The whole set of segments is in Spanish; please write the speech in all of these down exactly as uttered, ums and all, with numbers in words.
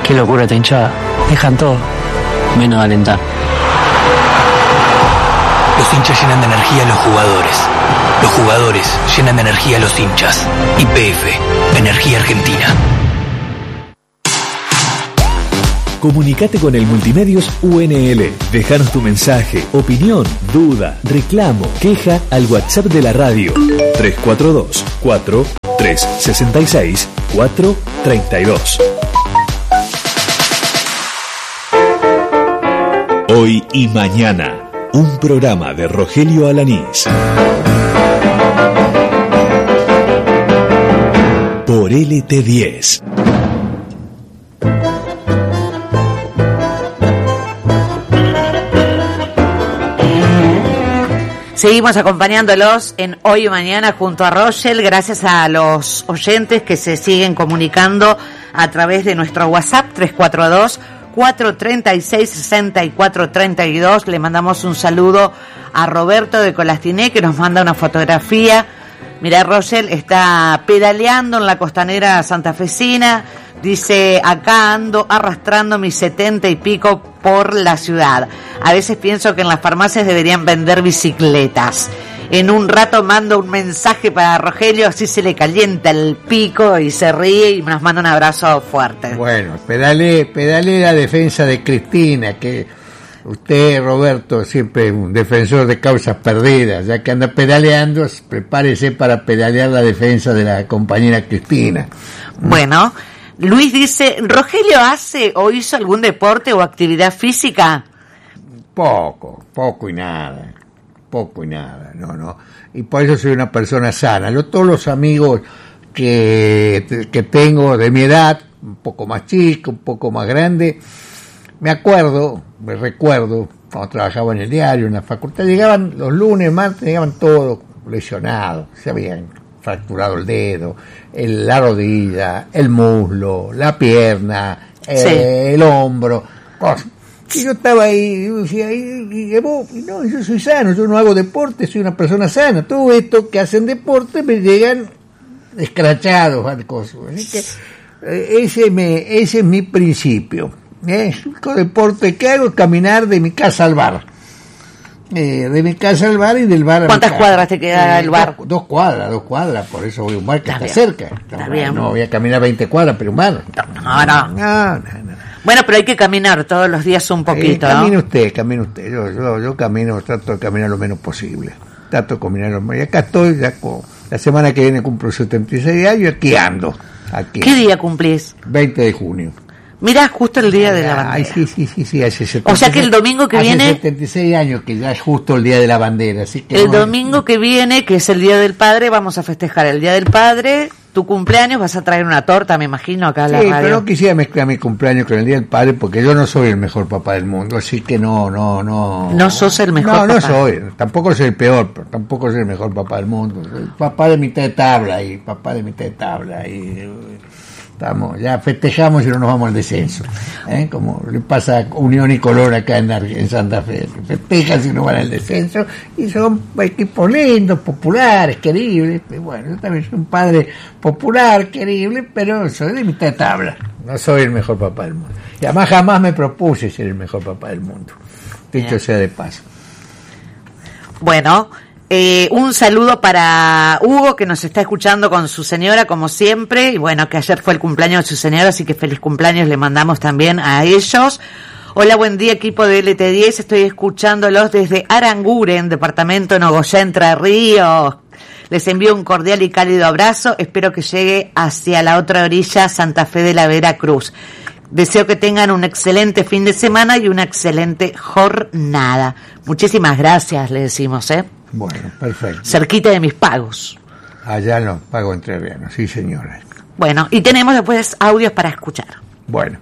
Qué locura esta hinchada. Dejan todo, menos alentar. Los hinchas llenan de energía a los jugadores. Los jugadores llenan de energía a los hinchas. Y P F, Energía Argentina. Comunicate con el Multimedios U N L. Dejanos tu mensaje, opinión, duda, reclamo, queja al WhatsApp de la radio tres cuatro dos, cuatro, tres seis seis, cuatro tres dos. Hoy y mañana, un programa de Rogelio Alanís. Por L T diez. Seguimos acompañándolos en Hoy y Mañana junto a Rogel, gracias a los oyentes que se siguen comunicando a través de nuestro WhatsApp tres cuatro dos, cuatro tres seis, seis cuatro tres dos. Le mandamos un saludo a Roberto de Colastiné, que nos manda una fotografía. Mirá, Rogel está pedaleando en la costanera santafesina. Dice, acá ando arrastrando mis setenta y pico por la ciudad. A veces pienso que en las farmacias deberían vender bicicletas. En un rato mando un mensaje para Rogelio, así se le calienta el pico y se ríe y nos manda un abrazo fuerte. Bueno, pedale, pedale la defensa de Cristina, que usted, Roberto, siempre es un defensor de causas perdidas. Ya que anda pedaleando, prepárese para pedalear la defensa de la compañera Cristina. Bueno, Luis dice, ¿Rogelio hace o hizo algún deporte o actividad física? Poco, poco y nada, poco y nada, no, no. Y por eso soy una persona sana. Yo, todos los amigos que, que tengo de mi edad, un poco más chico, un poco más grande, me acuerdo, me recuerdo, cuando trabajaba en el diario, en la facultad, llegaban los lunes, martes, llegaban todos lesionados, se habían fracturado el dedo, el, la rodilla, el muslo, la pierna, eh, sí. el hombro, cosas. Y yo estaba ahí, y yo decía, y, y, y, vos, y no, yo soy sano, yo no hago deporte, soy una persona sana. Todo esto que hacen deporte me llegan escrachados al coso. Así que eh, ese, me, ese es mi principio. ¿eh? El único deporte que hago es caminar de mi casa al bar. Eh, de mi casa al bar y del bar a ¿Cuántas cuadras te queda eh, el bar? Dos, dos cuadras, dos cuadras, por eso voy a un bar que está, está cerca. Está no, bien. no voy a caminar veinte cuadras, pero un bar. No, no. no, no, no. Bueno, pero hay que caminar todos los días un poquito, eh, camine ¿no? usted, camine usted. Yo, yo, yo camino, trato de caminar lo menos posible. Trato de caminar lo menos. Y acá estoy, ya con, la semana que viene cumplo setenta y seis años y aquí ando. Aquí. ¿Qué día cumplís? veinte de junio. Mirá, justo el día de la bandera. Ay, sí, sí, sí, sí, hace setenta y seis, o sea que el domingo que hace viene... setenta y seis años que ya es justo el día de la bandera, así que... El no, domingo que viene, que es el Día del Padre, vamos a festejar el Día del Padre, tu cumpleaños, vas a traer una torta, me imagino, acá a la sí, radio. pero no quisiera mezclar mi cumpleaños con el Día del Padre, porque yo no soy el mejor papá del mundo, así que no, no, no... No sos el mejor no, papá. No, no soy, tampoco soy el peor, pero tampoco soy el mejor papá del mundo. Soy papá de mitad de tabla, y papá de mitad de tabla, y... Estamos, ya festejamos y no nos vamos al descenso, ¿eh? Como le pasa a Unión y Color acá en, en Santa Fe, festejan si no van al descenso, y son equipos lindos, populares, queribles. Y bueno, yo también soy un padre popular, querible, pero soy de mitad de tabla, no soy el mejor papá del mundo, y además jamás me propuse ser el mejor papá del mundo, dicho Bien. sea de paso. Bueno, Eh, un saludo para Hugo, que nos está escuchando con su señora como siempre, y bueno, que ayer fue el cumpleaños de su señora, así que feliz cumpleaños le mandamos también a ellos. Hola, buen día, equipo de L T diez, estoy escuchándolos desde Aranguren, departamento Nogoyá, Entre Ríos. Les envío un cordial y cálido abrazo, espero que llegue hacia la otra orilla, Santa Fe de la Veracruz. Deseo que tengan un excelente fin de semana y una excelente jornada. Muchísimas gracias, le decimos, ¿eh? Bueno, perfecto. Cerquita de mis pagos. Allá no, pago entrerriano, sí señora. Bueno, y tenemos después audios para escuchar. Bueno,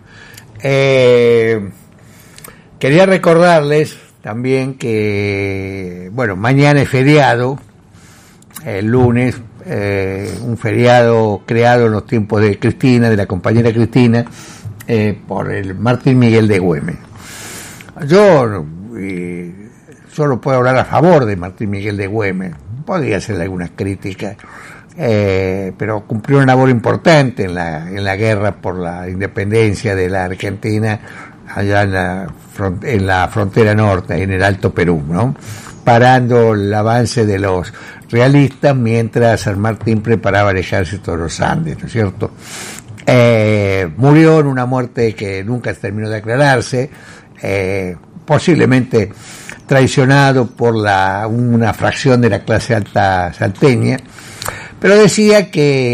eh, quería recordarles también que, bueno, mañana es feriado, el lunes, eh, un feriado creado en los tiempos de Cristina, de la compañera Cristina, eh, por el Martín Miguel de Güemes. Yo... Eh, solo puedo hablar a favor de Martín Miguel de Güemes, podría hacerle algunas críticas, eh, pero cumplió una labor importante en la, en la guerra por la independencia de la Argentina, allá en la, en la frontera norte, en el Alto Perú, ¿no? Parando el avance de los realistas mientras San Martín preparaba el ejército de los Andes, ¿no es cierto? Eh, murió en una muerte que nunca terminó de aclararse, eh, posiblemente traicionado por la, una fracción de la clase alta salteña, pero decía que